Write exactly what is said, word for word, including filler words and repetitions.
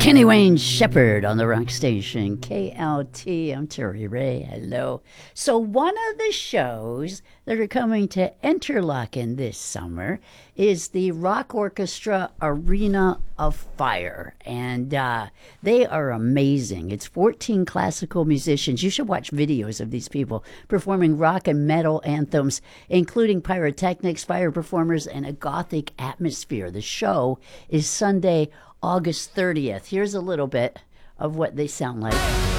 Kenny Wayne Shepherd on the rock station K L T. I'm Terry Ray. Hello. So one of the shows that are coming to Interlaken this summer is the Rock Orchestra Arena of Fire, and uh, they are amazing. It's fourteen classical musicians. You should watch videos of these people performing rock and metal anthems, including pyrotechnics, fire performers, and a gothic atmosphere. The show is Sunday, August thirtieth. Here's a little bit of what they sound like.